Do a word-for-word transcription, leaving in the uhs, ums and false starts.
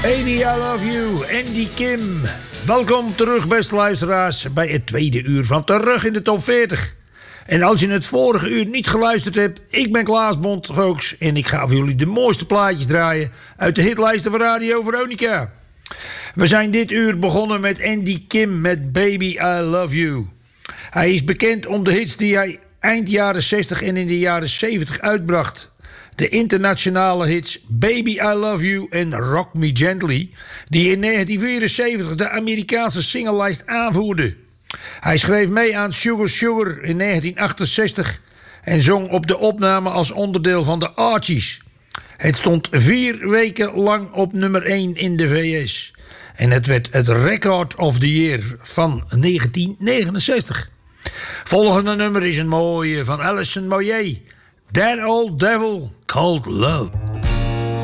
Baby, I love you, Andy Kim. Welkom terug, beste luisteraars, bij het tweede uur van Terug in de Top veertig. En als je het vorige uur niet geluisterd hebt, ik ben Klaas Bond, folks. En ik ga voor jullie de mooiste plaatjes draaien uit de hitlijsten van Radio Veronica. We zijn dit uur begonnen met Andy Kim met Baby, I love you. Hij is bekend om de hits die hij eind jaren zestig en in de jaren zeventig uitbracht. De internationale hits Baby I Love You en Rock Me Gently, die in negentien vierenzeventig de Amerikaanse singlelijst aanvoerden. Hij schreef mee aan Sugar Sugar in negentien achtenzestig en zong op de opname als onderdeel van de Archies. Het stond vier weken lang op nummer één in de V S. En het werd het Record of the Year van negentien negenenzestig. Volgende nummer is een mooie van Alison Moyet. That Old Devil Called Love.